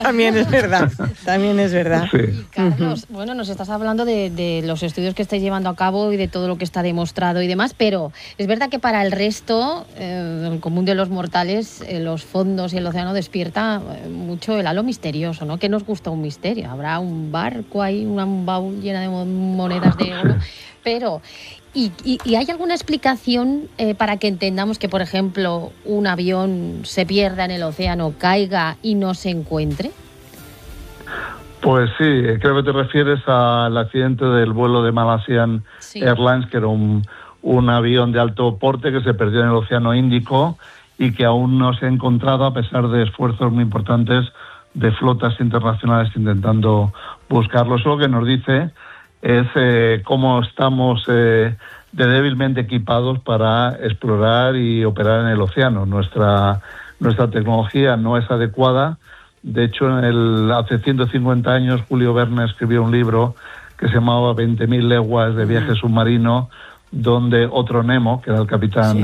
También es verdad, también es verdad. Sí. Y Carlos, bueno, nos estás hablando de los estudios que estáis llevando a cabo y de todo lo que está demostrado y demás, pero es verdad que para el resto, el común de los mortales, los fondos y el océano despierta mucho el halo misterioso, ¿no? ¿Qué nos gusta un misterio? Habrá un barco ahí, un baúl llena de monedas de oro, pero... ¿Y hay alguna explicación para que entendamos que, por ejemplo, un avión se pierda en el océano, caiga y no se encuentre? Pues sí, creo que te refieres al accidente del vuelo de Malaysian Airlines, que era un avión de alto porte que se perdió en el Océano Índico y que aún no se ha encontrado a pesar de esfuerzos muy importantes de flotas internacionales intentando buscarlo. Eso lo que nos dice es cómo estamos de débilmente equipados para explorar y operar en el océano. Nuestra tecnología no es adecuada. De hecho, hace 150 años Julio Verne escribió un libro que se llamaba 20.000 leguas de viaje submarino, donde otro Nemo, que era el capitán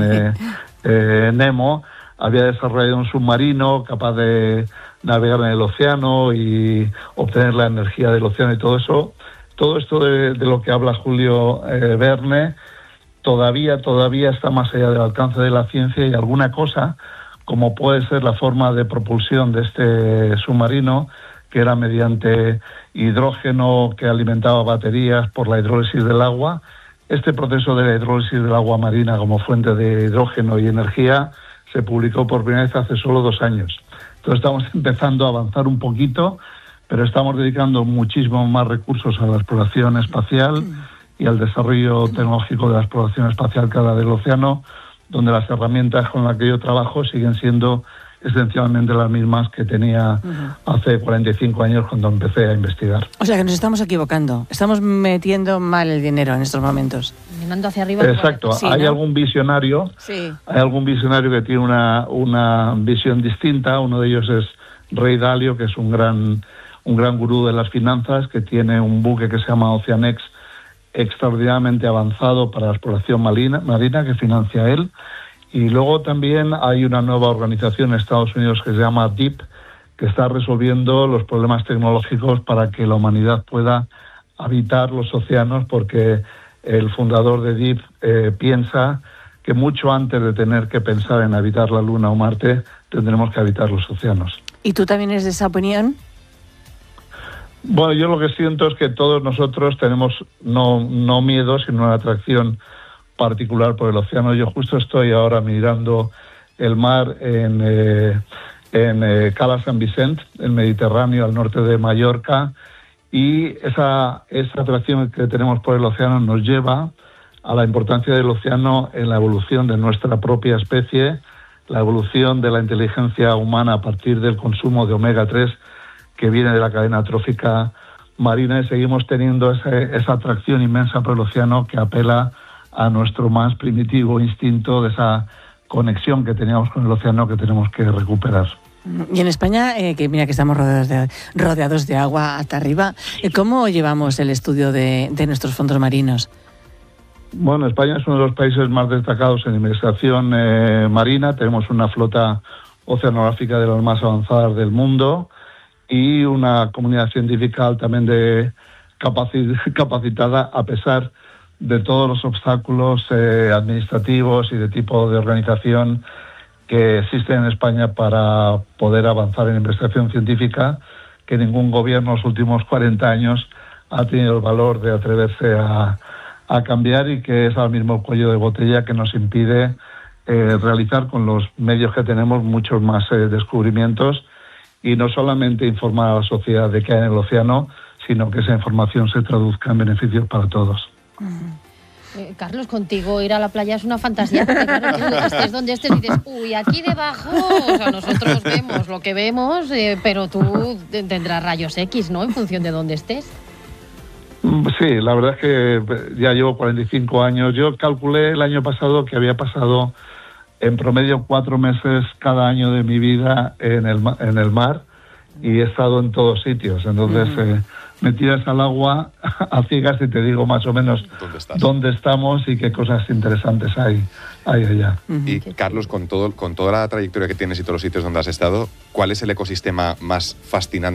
Nemo, había desarrollado un submarino capaz de navegar en el océano y obtener la energía del océano y todo eso. Todo esto de lo que habla Julio Verne todavía está más allá del alcance de la ciencia, y alguna cosa, como puede ser la forma de propulsión de este submarino, que era mediante hidrógeno que alimentaba baterías por la hidrólisis del agua. Este proceso de la hidrólisis del agua marina como fuente de hidrógeno y energía se publicó por primera vez hace solo 2 años. Entonces estamos empezando a avanzar un poquito, pero estamos dedicando muchísimo más recursos a la exploración espacial y al desarrollo tecnológico de la exploración espacial cara del océano, donde las herramientas con las que yo trabajo siguen siendo esencialmente las mismas que tenía hace 45 años cuando empecé a investigar. O sea que nos estamos equivocando, estamos metiendo mal el dinero en estos momentos. Mirando hacia arriba. Exacto, sí, hay ¿no? algún visionario, hay algún visionario que tiene una visión distinta. Uno de ellos es Ray Dalio, que es un gran gurú de las finanzas, que tiene un buque que se llama Oceanex extraordinariamente avanzado para la exploración marina que financia él. Y luego también hay una nueva organización en Estados Unidos que se llama DEEP, que está resolviendo los problemas tecnológicos para que la humanidad pueda habitar los océanos, porque el fundador de DEEP piensa que mucho antes de tener que pensar en habitar la Luna o Marte, tendremos que habitar los océanos. ¿Y tú también eres de esa opinión? Bueno, yo lo que siento es que todos nosotros tenemos no miedo, sino una atracción particular por el océano. Yo justo estoy ahora mirando el mar en Cala San Vicent, el Mediterráneo, al norte de Mallorca, y esa atracción que tenemos por el océano nos lleva a la importancia del océano en la evolución de nuestra propia especie, la evolución de la inteligencia humana a partir del consumo de omega 3 que viene de la cadena trófica marina, y seguimos teniendo esa atracción inmensa por el océano que apela a nuestro más primitivo instinto de esa conexión que teníamos con el océano que tenemos que recuperar. Y en España, que mira que estamos rodeados de agua hasta arriba, ¿cómo llevamos el estudio de nuestros fondos marinos? Bueno, España es uno de los países más destacados en investigación marina. Tenemos una flota oceanográfica de las más avanzadas del mundo y una comunidad científica altamente capacitada, a pesar de todos los obstáculos administrativos y de tipo de organización que existen en España para poder avanzar en investigación científica, que ningún gobierno en los últimos 40 años ha tenido el valor de atreverse a cambiar, y que es ahora mismo el cuello de botella que nos impide realizar con los medios que tenemos muchos más descubrimientos, y no solamente informar a la sociedad de qué hay en el océano, sino que esa información se traduzca en beneficios para todos. Carlos, contigo ir a la playa es una fantasía, porque claro, tú estés donde estés y dices, uy, aquí debajo, o sea, nosotros vemos lo que vemos, pero tú tendrás rayos X, ¿no?, en función de dónde estés. Sí, la verdad es que ya llevo 45 años. Yo calculé el año pasado que había pasado en promedio 4 meses cada año de mi vida en el mar, y he estado en todos sitios. Entonces me tiras al agua a ciegas y te digo más o menos dónde estamos y qué cosas interesantes hay allá. Y Carlos, con toda la trayectoria que tienes y todos los sitios donde has estado, ¿cuál es el ecosistema más fascinante